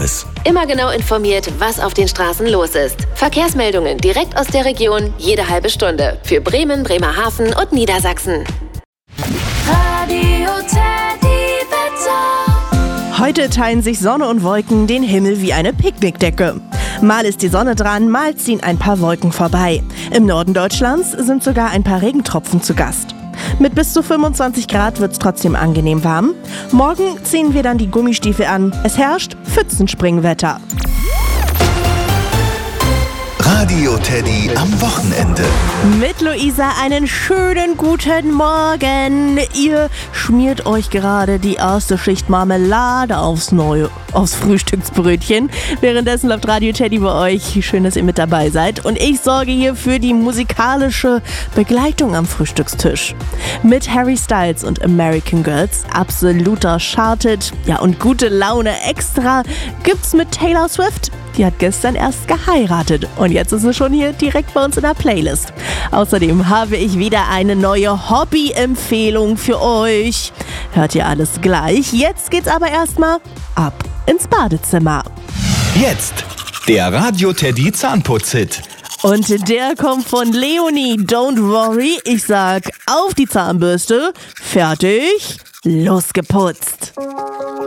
Jahres. Immer genau informiert, was auf den Straßen los ist. Verkehrsmeldungen direkt aus der Region, jede halbe Stunde. Für Bremen, Bremerhaven und Niedersachsen. Radio Teddy Wetter. Heute teilen sich Sonne und Wolken den Himmel wie eine Picknickdecke. Mal ist die Sonne dran, mal ziehen ein paar Wolken vorbei. Im Norden Deutschlands sind sogar ein paar Regentropfen zu Gast. Mit bis zu 25 Grad wird es trotzdem angenehm warm. Morgen ziehen wir dann die Gummistiefel an. Es herrscht Pfützenspringwetter. Radio Teddy am Wochenende. Mit Luisa einen schönen guten Morgen. Ihr schmiert euch gerade die erste Schicht Marmelade aufs Frühstücksbrötchen. Währenddessen läuft Radio Teddy bei euch. Schön, dass ihr mit dabei seid. Und ich sorge hier für die musikalische Begleitung am Frühstückstisch. Mit Harry Styles und American Girls, absoluter Charted. Ja, und gute Laune extra gibt's mit Taylor Swift. Die hat gestern erst geheiratet und jetzt ist sie schon hier direkt bei uns in der Playlist. Außerdem habe ich wieder eine neue Hobby-Empfehlung für euch. Hört ihr alles gleich? Jetzt geht's aber erstmal ab ins Badezimmer. Jetzt der Radio Teddy Zahnputz-Hit. Und der kommt von Leonie. Don't worry, ich sag auf die Zahnbürste, fertig, losgeputzt.